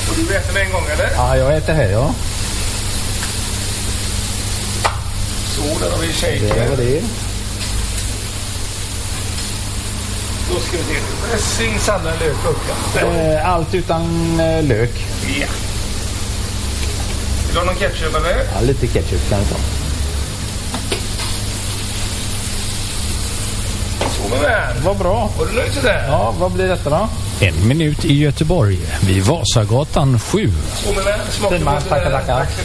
Och du äter med en gång, eller? Ja, jag äter här, ja. Så, där har vi shaker. Det var det. Då ska vi se. Dressing, sallad, lök, gurka. Allt utan lök. Ja. Vill du ha någon ketchup, eller? Ja, lite ketchup kan jag ta. Så med det. Vad bra. Var du nöjd så där? Ja, vad blir detta då? 1 minut i Göteborg vid Vasagatan 7. Så med det. Smakar Prima, tackar.